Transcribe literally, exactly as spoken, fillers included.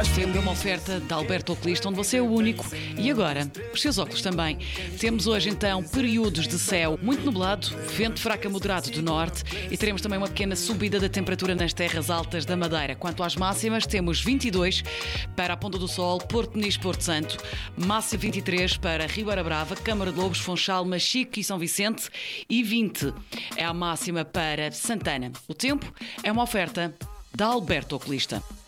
Sempre uma oferta da Alberto Oculista, onde você é o único e agora os seus óculos também. Temos hoje então períodos de céu muito nublado, vento fraco a moderado do norte e teremos também uma pequena subida da temperatura nas terras altas da Madeira. Quanto às máximas, temos vinte e dois para a Ponta do Sol, Porto Muniz, Porto Santo, máxima vinte e três para Ribeira Brava, Câmara de Lobos, Funchal, Machico e São Vicente e vinte é a máxima para Santana. O tempo é uma oferta da Alberto Oculista.